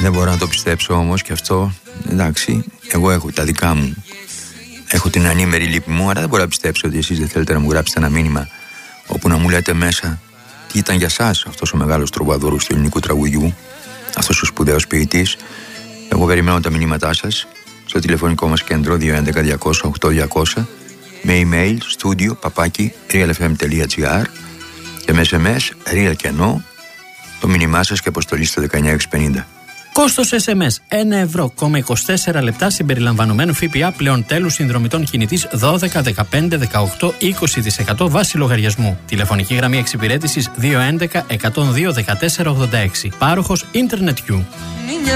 Δεν μπορώ να το πιστέψω όμως και αυτό. Εντάξει, εγώ έχω τα δικά μου. Έχω την ανήμερη λύπη μου, άρα δεν μπορώ να πιστέψω ότι εσείς δεν θέλετε να μου γράψετε ένα μήνυμα όπου να μου λέτε μέσα τι ήταν για σας αυτός ο μεγάλος τρουμπαδόρος του ελληνικού τραγουδιού, αυτός ο σπουδαίος ποιητής. Εγώ περιμένω τα μηνύματά σας στο τηλεφωνικό μας κέντρο 211-200-8200, με email studio@realfm.gr και με SMS real και no, το μήνυμά σας και αποστολή στο 19650. Κόστος SMS 1,24 ευρώ συμπεριλαμβανομένου ΦΠΑ, πλέον τέλους συνδρομητών κινητής 12, 15, 18, 20% βάση λογαριασμού. Τηλεφωνική γραμμή εξυπηρέτησης 211 102 14 86. Πάροχος Internet You.